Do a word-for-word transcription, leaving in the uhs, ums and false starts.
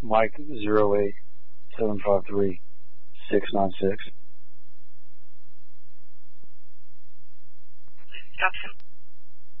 Mike zero eight seven five three six nine six. Gotcha.